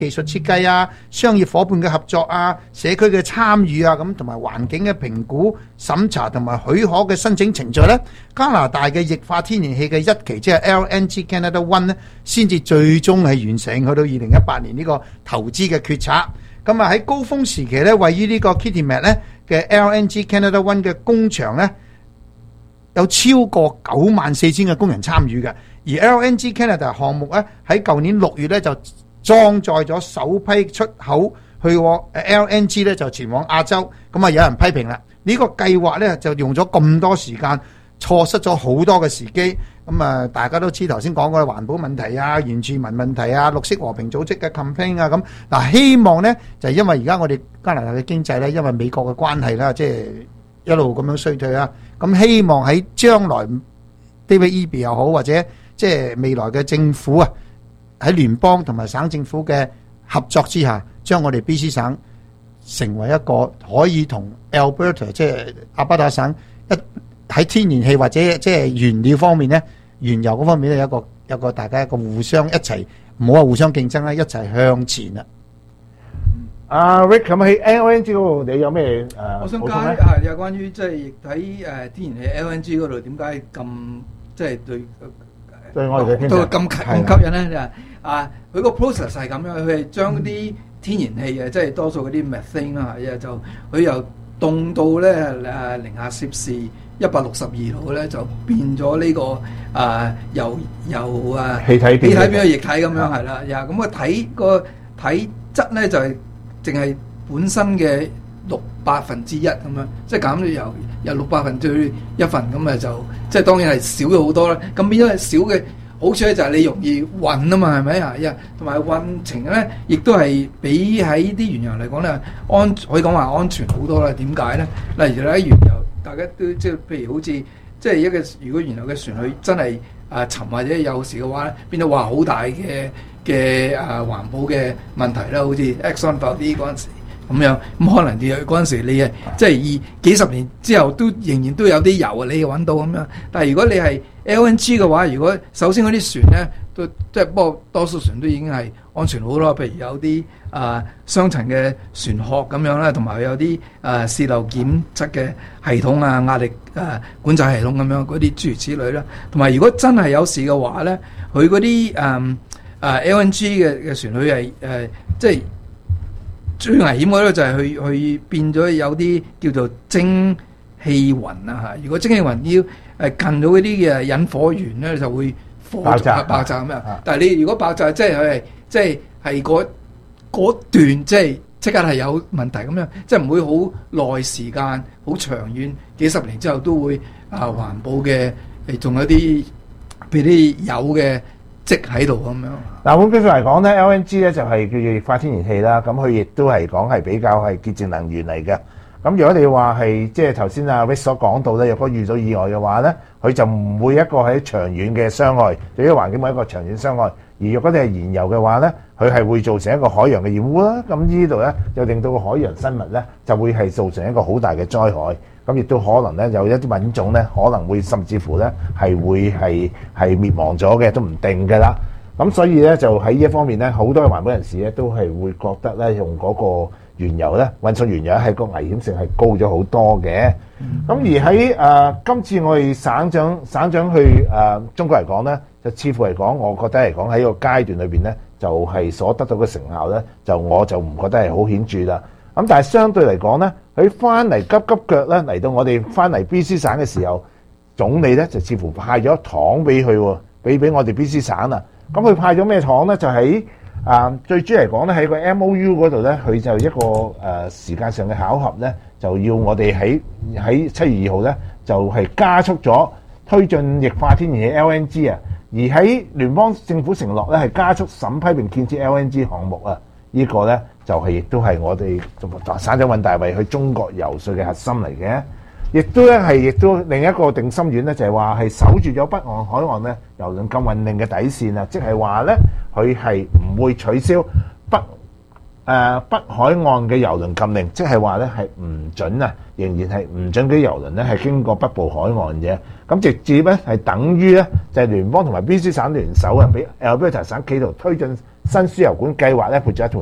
技術設計啊、商業伙伴嘅合作啊、社區嘅參與啊，咁同埋環境嘅評估、審查同埋許可嘅申請程序呢，加拿大嘅液化天然氣嘅一期即係 LNG Canada One 呢，先至最終係完成去到2018年呢個投資嘅決策。咁啊喺高峰時期呢，位於呢個 Kitimat 呢嘅 LNG Canada One 嘅工場呢，有超過94,000嘅工人參與嘅，而 LNG Canada 項目呢，喺舊年6月呢就裝載咗首批出口去 LNG 咧，就前往亞洲。咁啊有人批評啦，呢個計劃咧就用咗咁多時間，錯失咗好多嘅時機。咁啊大家都知頭先講過環保問題啊、原住民問題啊、綠色和平組織嘅 campaign 啊咁。嗱希望咧就係因為而家我哋加拿大嘅經濟咧，因為美國嘅關係啦，即係一路咁樣衰退啦。咁希望喺將來 David Eby 又好，或者即係未來嘅政府啊，喺聯邦同埋省政府嘅合作之下，將我哋 BC 省成為一個可以同 Alberta 即係阿伯塔省喺天然氣或者即係原料方面咧、原油嗰方面咧有一個大家一個互相一齊，唔好話互相競爭啦，一齊向前啦。 阿 Rick 咁喺 LNG 嗰度，你有咩我想加有關於即係喺天然氣 LNG 嗰度點解咁即係對我哋嘅都咁吸引咧？佢個 process 係咁樣，佢係將啲天然氣即係多數嗰啲 methane 啦，就佢由凍到咧零下攝氏162度咧，就變咗呢個由氣體變咗液體咁樣係啦。咁個體質咧就係淨係本身嘅1/6咁樣，即係減咗由1/6一份咁啊，就即係當然係少咗好多啦。咁變咗係少嘅好處咧，就係你容易運啊嘛，係咪啊？同埋運程咧，亦都係比喺啲原油嚟講咧可以講話安全好多啦。點解咧？例如咧原油，大家都即係譬如好似即係如果原油嘅船佢真係沉或者有事嘅話咧，變到話好大嘅環保嘅問題啦，好似 Exxon Valdez 嗰陣時咁樣，咁可能嗰陣時你即係幾十年之後都仍然都有啲油你揾到咁樣。但係如果你係 LNG 嘅話，如果首先嗰啲船咧都即係不過多數船都已經係安全好多，譬如有啲雙層嘅船殼咁樣啦，同埋有啲洩漏檢測嘅系統啊、壓力管制系統咁樣嗰啲諸如此類啦。同埋如果真係有事嘅話咧，佢嗰啲LNG 嘅船佢係即係最危險嗰度就係佢變咗有啲叫做蒸氣雲啊嚇！如果蒸氣雲要近到嗰啲嘅引火源咧，就會爆炸咁樣。但係你如果爆炸，即係佢係嗰段即刻係有問題咁樣，即係唔會好耐時間、好長遠幾十年之後都會環保嘅，仲有啲譬如啲有嘅積喺度咁樣。 嗱，咁基本嚟講咧 ，LNG 咧就係叫做液化天然氣啦。咁佢亦都係講係比較係潔淨能源嚟嘅。咁如果你話係即係頭先阿 Rick 所講到咧，若果遇到意外嘅話咧，佢就唔會一個喺長遠嘅傷害，對於環境冇一個長遠傷害。而若果你係燃油嘅話咧，佢係會造成一個海洋嘅染污啦。咁呢度咧就令到個海洋生物咧就會係造成一個好大嘅災害。咁亦都可能咧有一啲品種咧可能會甚至乎咧係會係滅亡咗嘅，都唔定㗎啦。咁所以咧就喺呢一方面咧，好多嘅環保人士咧都係會覺得咧用嗰個原油咧運送原油係個危險性係高咗好多嘅。咁而喺今次我哋省長去中國嚟講咧，就似乎嚟講，我覺得嚟講喺個階段裏邊咧，就係所得到嘅成效咧，我就唔覺得係好顯著啦。咁但係相對嚟講咧，佢翻嚟急腳咧嚟到我哋翻嚟 BC 省嘅時候，總理咧就似乎派咗糖俾佢喎，俾我哋 BC 省啊。咁佢派咗咩糖咧？就喺最主要嚟講咧，喺個 MOU 嗰度咧，佢就一個時間上嘅巧合咧，就要我哋喺7月2號咧，就係加速咗推進液化天然氣 LNG 啊。而喺聯邦政府承諾咧，係加速審批並建設 LNG 項目啊。呢個咧就係亦都係我哋省長尹大維去中國游說嘅核心嚟嘅。亦都另一個定心丸咧，就係話係守住咗北岸海岸咧郵輪禁運令嘅底線啊，即係話咧佢係唔會取消北海岸嘅郵輪禁令，即係話咧係唔準啊，仍然係唔準啲郵輪咧係經過北部海岸嘅。咁直接咧係等於咧就係聯邦同埋 BC 省聯手啊，俾 Alberta 省企圖推進新輸油管計劃咧，撥咗1條